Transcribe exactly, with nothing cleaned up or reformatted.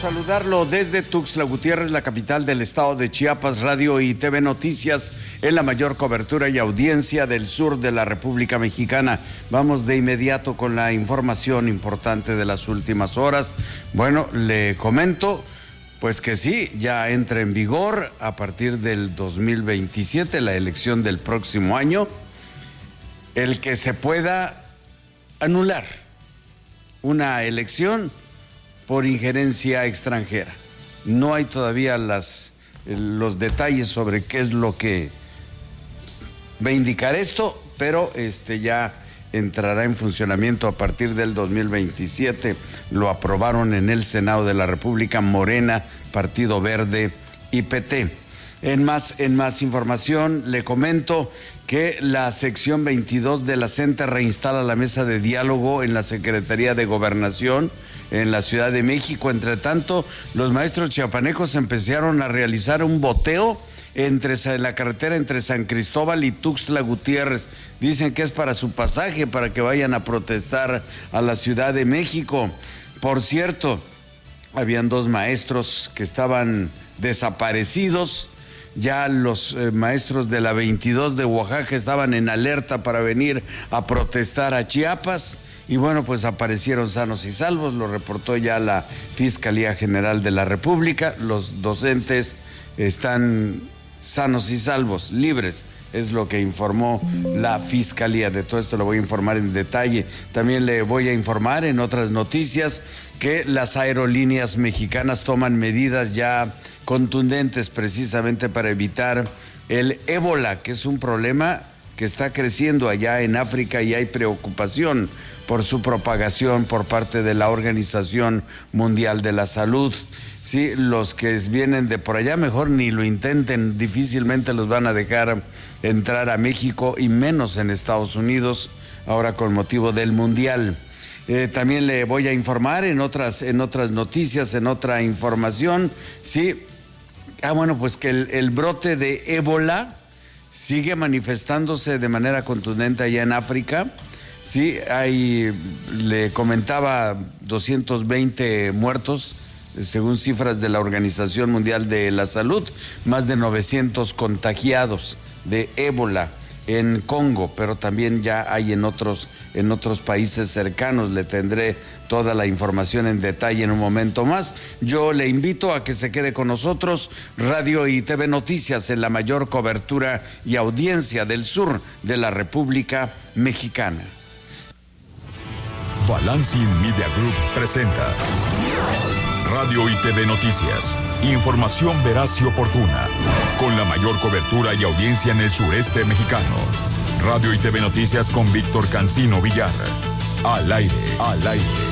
saludarlo desde Tuxtla Gutiérrez, la capital del estado de Chiapas. Radio y T V Noticias en la mayor cobertura y audiencia del sur de la República Mexicana. Vamos de inmediato con la información importante de las últimas horas. Bueno, le comento pues que sí, ya entra en vigor a partir del dos mil veintisiete, la elección del próximo año, el que se pueda anular una elección por injerencia extranjera. No hay todavía las, los detalles sobre qué es lo que va a indicar esto, pero este ya entrará en funcionamiento a partir del dos mil veintisiete. Lo aprobaron en el Senado de la República Morena, Partido Verde y P T. En más, en más información, le comento que la sección veintidós de la CENTE reinstala la mesa de diálogo en la Secretaría de Gobernación en la Ciudad de México. Entre tanto, los maestros chiapanecos empezaron a realizar un boteo entre en la carretera entre San Cristóbal y Tuxtla Gutiérrez. Dicen que es para su pasaje, para que vayan a protestar a la Ciudad de México. Por cierto, habían dos maestros que estaban desaparecidos. Ya los eh, maestros de la veintidós de Oaxaca estaban en alerta para venir a protestar a Chiapas. Y bueno, pues aparecieron sanos y salvos, lo reportó ya la Fiscalía General de la República. Los docentes están sanos y salvos, libres, es lo que informó la Fiscalía. De todo esto lo voy a informar en detalle. También le voy a informar en otras noticias que las aerolíneas mexicanas toman medidas ya contundentes precisamente para evitar el ébola, que es un problema que está creciendo allá en África y hay preocupación por su propagación por parte de la Organización Mundial de la Salud. Sí, los que vienen de por allá mejor ni lo intenten, difícilmente los van a dejar entrar a México y menos en Estados Unidos, ahora con motivo del Mundial. Eh, también le voy a informar en otras, en otras noticias, en otra información, sí, ah bueno, pues que el, el brote de ébola sigue manifestándose de manera contundente allá en África. Sí, hay, le comentaba, doscientos veinte muertos, según cifras de la Organización Mundial de la Salud, más de novecientos contagiados de ébola en Congo, pero también ya hay en otros, en otros países cercanos. Le tendré toda la información en detalle en un momento más. Yo le invito a que se quede con nosotros, Radio y T V Noticias, en la mayor cobertura y audiencia del sur de la República Mexicana. Balancing Media Group presenta Radio y T V Noticias. Información veraz y oportuna, con la mayor cobertura y audiencia en el sureste mexicano. Radio y T V Noticias con Víctor Cancino Villar. Al aire, al aire.